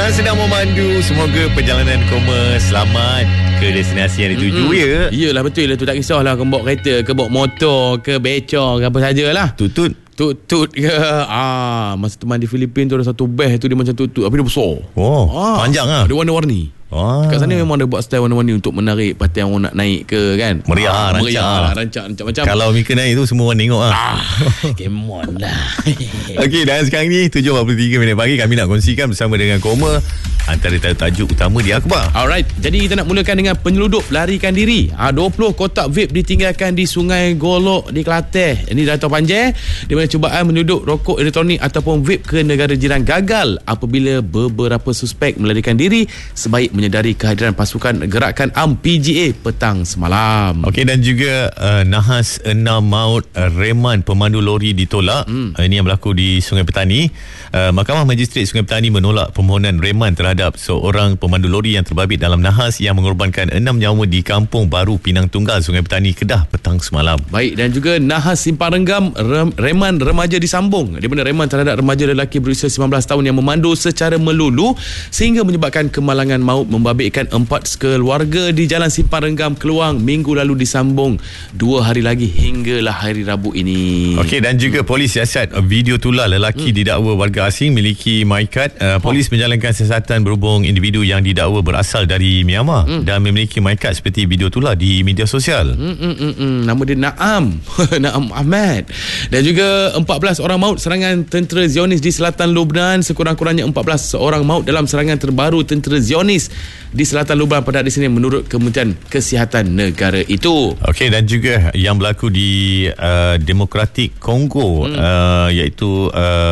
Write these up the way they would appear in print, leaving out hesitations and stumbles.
Dan sedang memandu. Semoga perjalanan koma selamat ke destinasi yang dituju ya. Yelah betul lah tu, tak kisahlah kau bawa kereta ke bawa motor ke becak ke apa sajalah. Tutut Tut ke. Masa teman di Filipina tu ada satu beh tu, dia macam tutut tapi dia besar. Panjang lah. Dia warna-warni. Kat sana memang ada buat style warna-warni untuk menarik perhatian orang nak naik ke kan. Meriah, rancak macam. Kalau Mika naik tu semua orang tengok lah. Come on lah. Okey, dan sekarang ni 7.43 pagi kami nak kongsikan bersama dengan Koma antara tajuk utama di akhbar. Alright, jadi kita nak mulakan dengan penyeludup larikan diri. 20 kotak vape ditinggalkan di Sungai Golok di Kelantan. Ini Dato' Panjang, di mana cubaan menyeludup rokok elektronik ataupun vape ke negara jiran gagal apabila beberapa suspek melarikan diri sebaik menyedari kehadiran pasukan gerakan UMM PGA petang semalam. Okey, dan juga nahas 6 maut reman pemandu lori ditolak. Ini yang berlaku di Sungai Petani. Mahkamah Magistrate Sungai Petani menolak permohonan reman terhadap seorang pemandu lori yang terbabit dalam nahas yang mengorbankan 6 nyawa di Kampung Baru Pinang Tunggal, Sungai Petani, Kedah petang semalam. Baik, dan juga nahas Simpang Renggam reman remaja disambung, di mana reman terhadap remaja lelaki berusia 19 tahun yang memandu secara melulu sehingga menyebabkan kemalangan maut membabitkan 4 keluarga di Jalan Simpang Renggam, Keluang minggu lalu disambung 2 hari lagi hinggalah hari Rabu ini. Okey, dan juga polis siasat video tular lelaki didakwa warga asing miliki MyCard. Polis menjalankan siasatan berhubung individu yang didakwa berasal dari Myanmar dan memiliki MyCard seperti video tular di media sosial. Nama dia Naam Naam Ahmad. Dan juga 14 orang maut serangan tentera Zionis di selatan Lubnan. Sekurang-kurangnya 14 orang maut dalam serangan terbaru tentera Zionis di selatan Lubnan pada hari Senin menurut Kementerian Kesihatan negara itu. Okey, dan juga yang berlaku di Demokratik Kongo, iaitu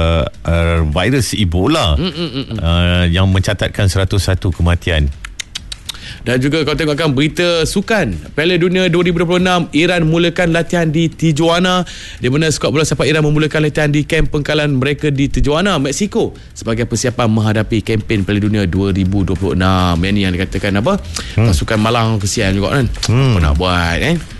virus Ebola yang mencatatkan 101 kematian. Dan juga kau tengokkan berita sukan Piala Dunia 2026, Iran mulakan latihan di Tijuana, di mana skuad bola sepak Iran memulakan latihan di kamp pengkalan mereka di Tijuana, Mexico sebagai persiapan menghadapi kempen Piala Dunia 2026. Yang ni yang dikatakan apa? Pasukan malang kesian juga kan. Apa nak buat